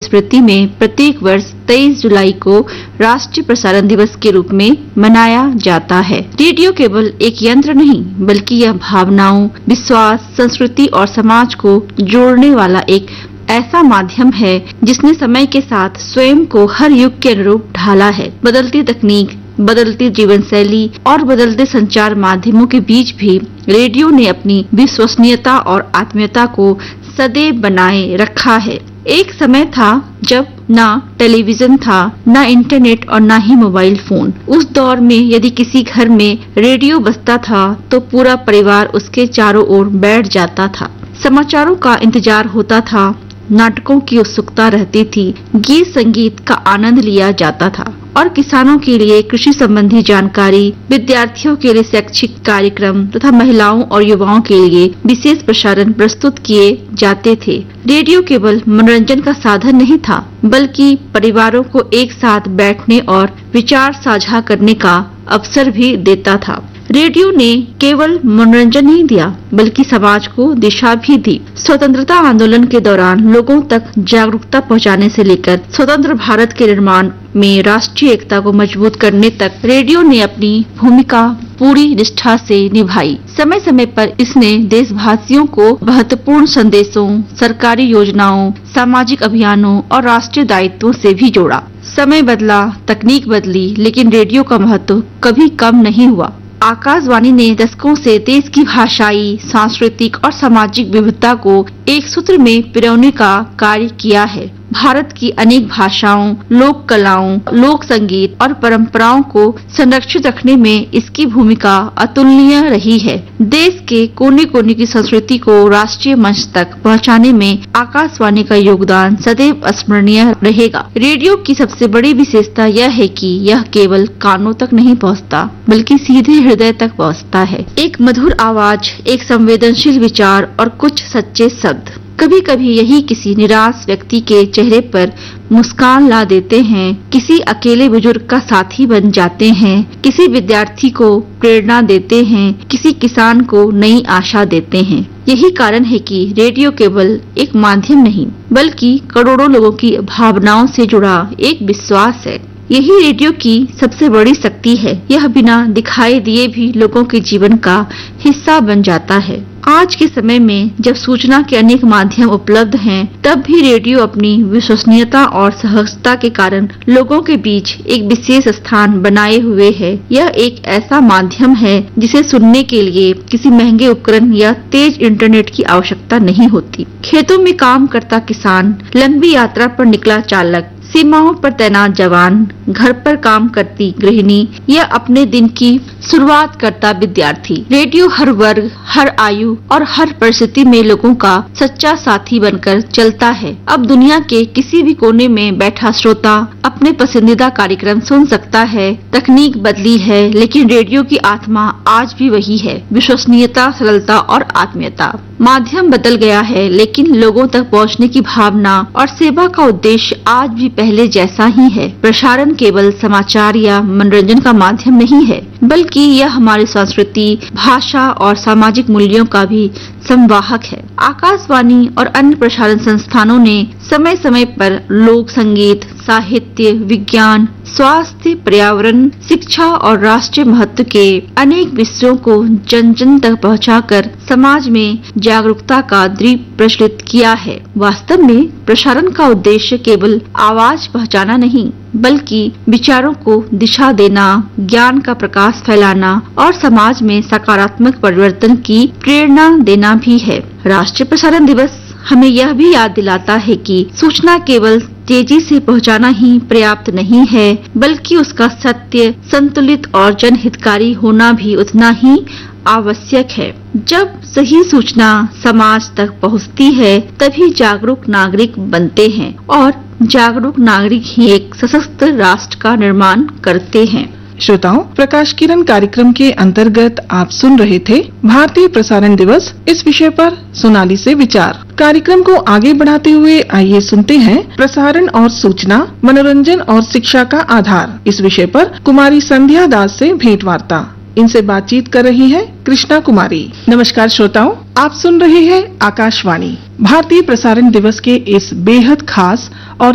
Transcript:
स्मृति में प्रत्येक वर्ष 23 जुलाई को राष्ट्रीय प्रसारण दिवस के रूप में मनाया जाता है। रेडियो केवल एक यंत्र नहीं, बल्कि यह भावनाओं, विश्वास, संस्कृति और समाज को जोड़ने वाला एक ऐसा माध्यम है जिसने समय के साथ स्वयं को हर युग के अनुरूप ढाला है। बदलती तकनीक, बदलती जीवन शैली और बदलते संचार माध्यमों के बीच भी रेडियो ने अपनी विश्वसनीयता और आत्मीयता को सदैव बनाए रखा है। एक समय था जब ना टेलीविजन था, ना इंटरनेट और ना ही मोबाइल फोन। उस दौर में यदि किसी घर में रेडियो बजता था तो पूरा परिवार उसके चारों ओर बैठ जाता था। समाचारों का इंतजार होता था, नाटकों की उत्सुकता रहती थी, गीत संगीत का आनंद लिया जाता था और किसानों के लिए कृषि संबंधी जानकारी, विद्यार्थियों के लिए शैक्षिक कार्यक्रम तथा महिलाओं और युवाओं के लिए विशेष प्रसारण प्रस्तुत किए जाते थे। रेडियो केवल मनोरंजन का साधन नहीं था, बल्कि परिवारों को एक साथ बैठने और विचार साझा करने का अवसर भी देता था। रेडियो ने केवल मनोरंजन नहीं दिया, बल्कि समाज को दिशा भी दी। स्वतंत्रता आंदोलन के दौरान लोगों तक जागरूकता पहुंचाने से लेकर स्वतंत्र भारत के निर्माण में राष्ट्रीय एकता को मजबूत करने तक रेडियो ने अपनी भूमिका पूरी निष्ठा से निभाई। समय समय पर इसने देशवासियों को महत्वपूर्ण संदेशों, सरकारी योजनाओं, सामाजिक अभियानों और राष्ट्रीय दायित्वों से भी जोड़ा। समय बदला, तकनीक बदली, लेकिन रेडियो का महत्व कभी कम नहीं हुआ। आकाशवाणी ने दशकों से देश की भाषाई, सांस्कृतिक और सामाजिक विविधता को एक सूत्र में पिरोने का कार्य किया है। भारत की अनेक भाषाओं, लोक कलाओं, लोक संगीत और परंपराओं को संरक्षित रखने में इसकी भूमिका अतुलनीय रही है। देश के कोने कोने की संस्कृति को राष्ट्रीय मंच तक पहुंचाने में आकाशवाणी का योगदान सदैव स्मरणीय रहेगा। रेडियो की सबसे बड़ी विशेषता यह है कि यह केवल कानों तक नहीं पहुंचता, बल्कि सीधे हृदय तक पहुंचता है। एक मधुर आवाज, एक संवेदनशील विचार और कुछ सच्चे शब्द। कभी कभी यही किसी निराश व्यक्ति के चेहरे पर मुस्कान ला देते हैं, किसी अकेले बुजुर्ग का साथी बन जाते हैं, किसी विद्यार्थी को प्रेरणा देते हैं, किसी किसान को नई आशा देते हैं। यही कारण है कि रेडियो केवल एक माध्यम नहीं, बल्कि करोड़ों लोगों की भावनाओं से जुड़ा एक विश्वास है। यही रेडियो की सबसे बड़ी शक्ति है। यह बिना दिखाई दिए भी लोगों के जीवन का हिस्सा बन जाता है। आज के समय में जब सूचना के अनेक माध्यम उपलब्ध हैं, तब भी रेडियो अपनी विश्वसनीयता और सहजता के कारण लोगों के बीच एक विशेष स्थान बनाए हुए है। यह एक ऐसा माध्यम है जिसे सुनने के लिए किसी महंगे उपकरण या तेज इंटरनेट की आवश्यकता नहीं होती। खेतों में काम करता किसान, लंबी यात्रा पर निकला चालक, सीमाओं पर तैनात जवान, घर पर काम करती गृहिणी या अपने दिन की शुरुआत करता विद्यार्थी, रेडियो हर वर्ग, हर आयु और हर परिस्थिति में लोगों का सच्चा साथी बनकर चलता है। अब दुनिया के किसी भी कोने में बैठा श्रोता अपने पसंदीदा कार्यक्रम सुन सकता है। तकनीक बदली है, लेकिन रेडियो की आत्मा आज भी वही है। विश्वसनीयता, सरलता और आत्मीयता। माध्यम बदल गया है, लेकिन लोगों तक पहुंचने की भावना और सेवा का उद्देश्य आज भी पहले जैसा ही है। प्रसारण केवल समाचार या मनोरंजन का माध्यम नहीं है, बल्कि यह हमारी संस्कृति, भाषा और सामाजिक मूल्यों का भी संवाहक है। आकाशवाणी और अन्य प्रसारण संस्थानों ने समय समय पर लोक संगीत, साहित्य, विज्ञान, स्वास्थ्य, पर्यावरण, शिक्षा और राष्ट्रीय महत्व के अनेक विषयों को जन जन तक पहुंचाकर समाज में जागरूकता का दीप प्रज्वलित किया है। वास्तव में प्रसारण का उद्देश्य केवल आवाज पहुंचाना नहीं, बल्कि विचारों को दिशा देना, ज्ञान का प्रकाश फैलाना और समाज में सकारात्मक परिवर्तन की प्रेरणा देना भी है। राष्ट्रीय प्रसारण दिवस हमें यह भी याद दिलाता है कि सूचना केवल तेजी से पहुंचाना ही पर्याप्त नहीं है, बल्कि उसका सत्य, संतुलित और जनहितकारी होना भी उतना ही आवश्यक है। जब सही सूचना समाज तक पहुंचती है, तभी जागरूक नागरिक बनते हैं और जागरूक नागरिक ही एक सशक्त राष्ट्र का निर्माण करते हैं। श्रोताओं, प्रकाश किरण कार्यक्रम के अंतर्गत आप सुन रहे थे भारतीय प्रसारण दिवस, इस विषय पर सोनाली से विचार। कार्यक्रम को आगे बढ़ाते हुए आइए सुनते हैं प्रसारण और सूचना, मनोरंजन और शिक्षा का आधार, इस विषय पर कुमारी संध्या दास से भेंट वार्ता। इनसे बातचीत कर रही है कृष्णा कुमारी। नमस्कार श्रोताओं, आप सुन रहे हैं आकाशवाणी। भारतीय प्रसारण दिवस के इस बेहद खास और